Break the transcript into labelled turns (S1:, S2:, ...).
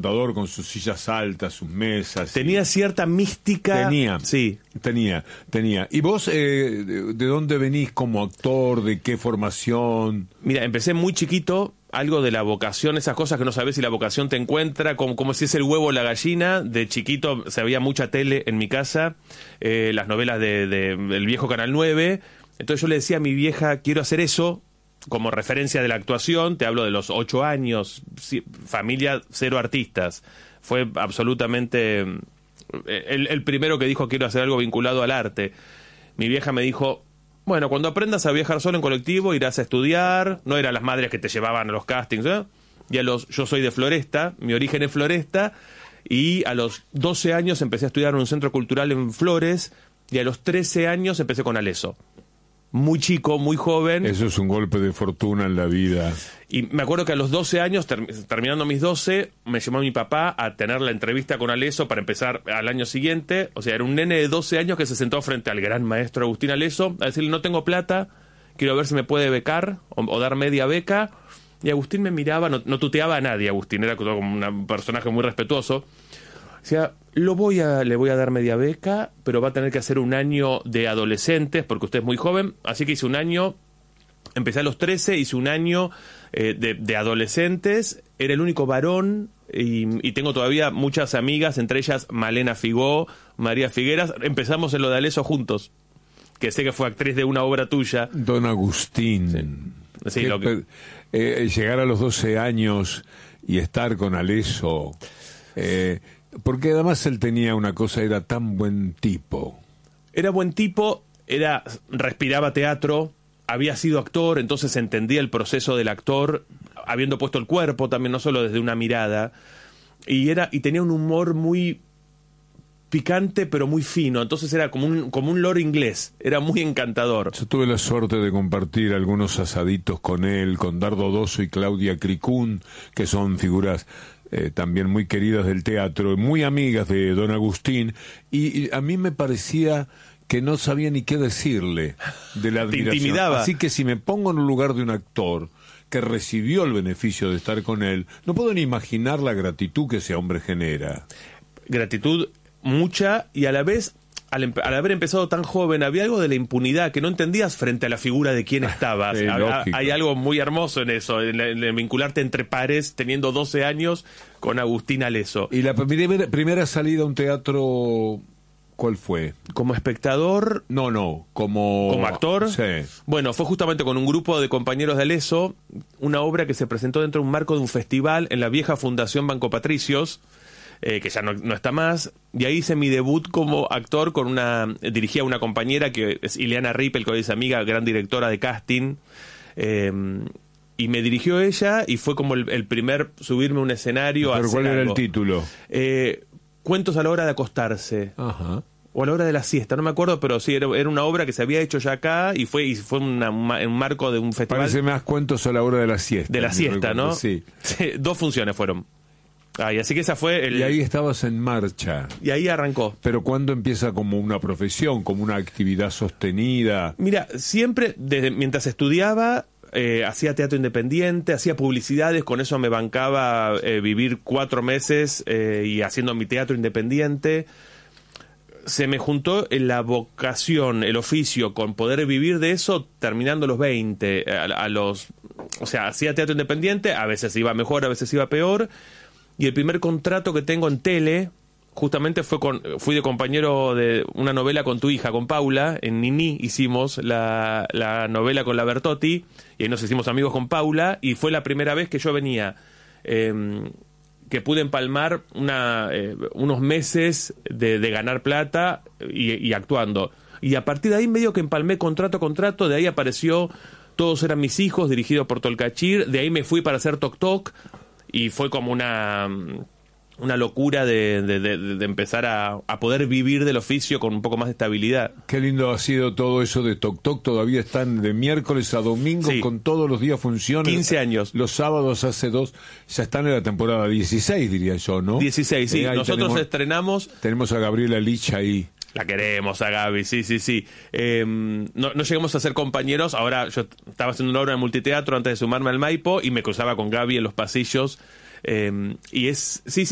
S1: contador con sus sillas altas, sus mesas.
S2: Tenía cierta mística.
S1: Sí. Tenía. ¿Y vos de dónde venís como actor? ¿De qué formación?
S2: Mira, empecé muy chiquito, algo de la vocación, esas cosas que no sabés si la vocación te encuentra, como si es el huevo o la gallina. De chiquito se veía mucha tele en mi casa, las novelas del viejo Canal 9. Entonces yo le decía a mi vieja, quiero hacer eso, como referencia de la actuación. Te hablo de los 8 años, familia cero artistas. Fue absolutamente el primero que dijo quiero hacer algo vinculado al arte. Mi vieja me dijo, bueno, cuando aprendas a viajar solo en colectivo irás a estudiar. No eran las madres que te llevaban a los castings, ¿eh? Yo soy de Floresta, mi origen es Floresta, y a los 12 años empecé a estudiar en un centro cultural en Flores, y a los 13 años empecé con Aleso. Muy chico, muy joven.
S1: Eso es un golpe de fortuna en la vida.
S2: Y me acuerdo que a los 12 años, terminando mis 12, me llamó mi papá a tener la entrevista con Aleso para empezar al año siguiente. O sea, era un nene de 12 años que se sentó frente al gran maestro Agustín Aleso a decirle, no tengo plata, quiero ver si me puede becar o dar media beca. Y Agustín me miraba, no tuteaba a nadie. Agustín era como un personaje muy respetuoso. Decía, le voy a dar media beca, pero va a tener que hacer un año de adolescentes, porque usted es muy joven. Así que hice un año, empecé a los 13, hice un año de adolescentes. Era el único varón y tengo todavía muchas amigas, entre ellas Malena Figó, María Figueras. Empezamos en lo de Aleso juntos, que sé que fue actriz de una obra tuya.
S1: Don Agustín.
S2: Sí,
S1: llegar a los 12 años y estar con Aleso... porque además él tenía una cosa, era tan buen tipo.
S2: Era buen tipo, respiraba teatro, había sido actor, entonces entendía el proceso del actor, habiendo puesto el cuerpo también, no solo desde una mirada, y tenía un humor muy picante pero muy fino, entonces era como un lord inglés, era muy encantador.
S1: Yo tuve la suerte de compartir algunos asaditos con él, con Dardo Dosso y Claudia Cricún, que son figuras también muy queridas del teatro, muy amigas de don Agustín, y a mí me parecía que no sabía ni qué decirle de la admiración.
S2: Te intimidaba.
S1: Así que si me pongo en el lugar de un actor que recibió el beneficio de estar con él, no puedo ni imaginar la gratitud que ese hombre genera.
S2: Gratitud mucha, y a la vez, al haber empezado tan joven, había algo de la impunidad que no entendías frente a la figura de quién estabas. Hay algo muy hermoso en eso, en vincularte entre pares, teniendo 12 años, con Agustín Aleso.
S1: ¿Y la primera salida a un teatro, cuál fue?
S2: ¿Como espectador?
S1: No, ¿Como
S2: actor?
S1: Sí.
S2: Bueno, fue justamente con un grupo de compañeros de Aleso, una obra que se presentó dentro de un marco de un festival en la vieja Fundación Banco Patricios, que ya no está más, y ahí hice mi debut como actor dirigía a una compañera que es Ileana Rippel, que hoy es amiga, gran directora de casting, y me dirigió ella, y fue como el primer subirme a un escenario.
S1: ¿Pero cuál era el título?
S2: Cuentos a la hora de acostarse.
S1: Ajá.
S2: O a la hora de la siesta, no me acuerdo, pero sí, era una obra que se había hecho ya acá, y fue en un marco de un festival.
S1: Parece más Cuentos a la hora de la siesta.
S2: De la siesta, ¿no?
S1: Sí.
S2: 2 funciones fueron. Y así que esa fue
S1: Y ahí estabas en marcha.
S2: Y ahí arrancó.
S1: Pero ¿cuándo empieza como una profesión, como una actividad sostenida?
S2: Mira, siempre, mientras estudiaba, hacía teatro independiente, hacía publicidades, con eso me bancaba vivir 4 meses y haciendo mi teatro independiente. Se me juntó la vocación, el oficio, con poder vivir de eso terminando los 20. O sea, hacía teatro independiente, a veces iba mejor, a veces iba peor. Y el primer contrato que tengo en tele, justamente fui de compañero de una novela con tu hija, con Paula. En Nini hicimos la novela con la Bertotti, y ahí nos hicimos amigos con Paula, y fue la primera vez que yo venía, que pude empalmar unos meses de ganar plata y actuando. Y a partir de ahí medio que empalmé contrato, de ahí apareció Todos eran mis hijos, dirigido por Tolcachir, de ahí me fui para hacer Toc Toc, y fue como una locura de empezar a poder vivir del oficio con un poco más de estabilidad.
S1: Qué lindo ha sido todo eso de Toc Toc. Todavía están de miércoles a domingo, sí, con todos los días funciones.
S2: 15 años.
S1: Los sábados hace 2, ya están en la temporada 16, diría yo, ¿no?
S2: 16, sí. Nosotros estrenamos.
S1: Tenemos a Gabriela Lich ahí.
S2: La queremos a Gaby, sí. No llegamos a ser compañeros. Ahora yo estaba haciendo una obra de multiteatro antes de sumarme al Maipo, y me cruzaba con Gaby en los pasillos. Y sí,